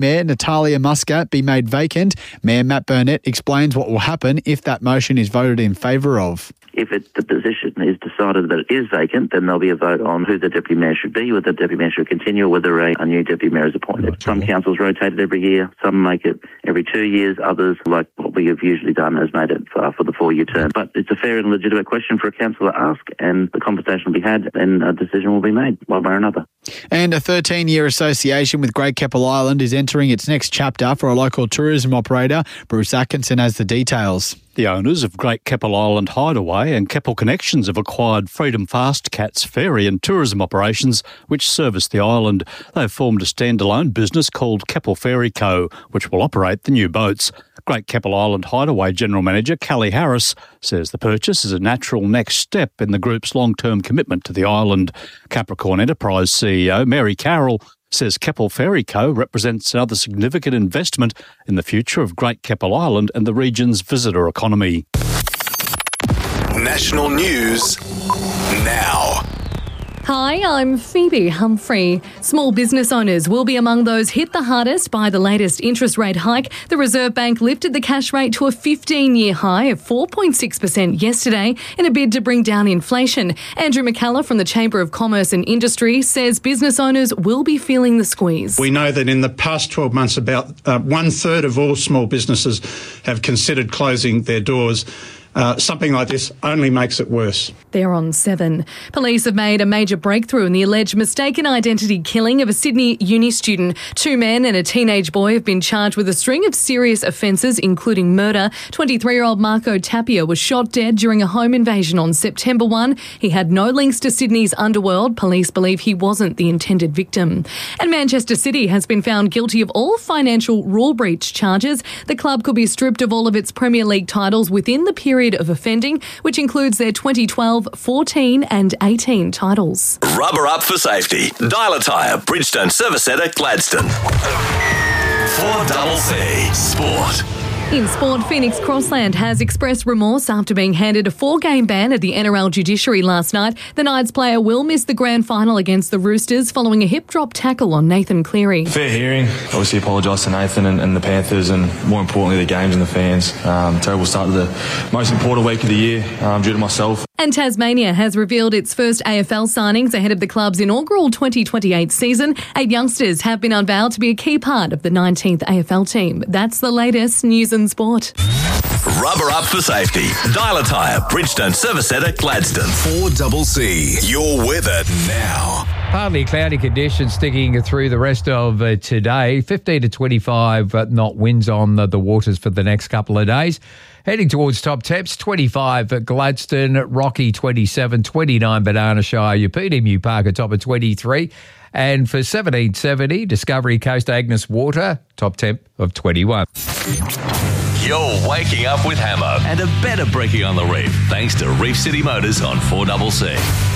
Mayor Natalia Muscat be made vacant. Mayor Matt Burnett explains what will happen if that motion is voted in favour of. If the position is decided that it is vacant, then there'll be a vote on who the deputy mayor should be, whether the deputy mayor should continue or whether a new deputy mayor is appointed. Some councils rotate it every year, some make it every 2 years, others, like what we have usually done, has made it for the 4-year term. But it's a fair and legitimate question for a council to ask, and the conversation will be had, and a decision will be made one way or another. And a 13-year association with Great Keppel Island is entering its next chapter for a local tourism operator. Bruce Atkinson has the details. The owners of Great Keppel Island Hideaway and Keppel Connections have acquired Freedom Fast Cats ferry and tourism operations which service the island. They've formed a standalone business called Keppel Ferry Co, which will operate the new boats. Great Keppel Island Hideaway General Manager Callie Harris says the purchase is a natural next step in the group's long-term commitment to the island. Capricorn Enterprise CEO Mary Carroll says Keppel Ferry Co represents another significant investment in the future of Great Keppel Island and the region's visitor economy. National news now. Hi, I'm Phoebe Humphrey. Small business owners will be among those hit the hardest by the latest interest rate hike. The Reserve Bank lifted the cash rate to a 15-year high of 4.6% yesterday in a bid to bring down inflation. Andrew McCullough from the Chamber of Commerce and Industry says business owners will be feeling the squeeze. We know that in the past 12 months, about 1/3 of all small businesses have considered closing their doors. Something like this only makes it worse. They're on 7. Police have made a major breakthrough in the alleged mistaken identity killing of a Sydney uni student. 2 men and a teenage boy have been charged with a string of serious offences, including murder. 23-year-old Marco Tapia was shot dead during a home invasion on September 1. He had no links to Sydney's underworld. Police believe he wasn't the intended victim. And Manchester City has been found guilty of all financial rule breach charges. The club could be stripped of all of its Premier League titles within the period of offending, which includes their 2012, 14 and 18 titles. Rubber up for safety. Dial a Tyre, Bridgestone Service Centre, Gladstone. 4CC Sport. In sport, Phoenix Crossland has expressed remorse after being handed a 4-game ban at the NRL judiciary last night. The Knights player will miss the grand final against the Roosters following a hip-drop tackle on Nathan Cleary. Fair hearing. Obviously apologise to Nathan and the Panthers and, more importantly, the games and the fans. Terrible start to the most important week of the year due to myself. And Tasmania has revealed its first AFL signings ahead of the club's inaugural 2028 season. 8 youngsters have been unveiled to be a key part of the 19th AFL team. That's the latest news and sport. Rubber up for safety. Dial a Tyre, Bridgestone Service Centre, Gladstone. 4CC. Your weather now. Partly cloudy conditions sticking through the rest of today. 15 to 25 knot winds on the waters for the next couple of days. Heading towards top temps, 25 at Gladstone, Rocky 27, 29 Banana Shire, Upedemu Park at top of 23. And for 1770, Discovery Coast Agnes Water, top temp of 21. You're waking up with Hammo and a better breaking on the reef thanks to Reef City Motors on 4CC.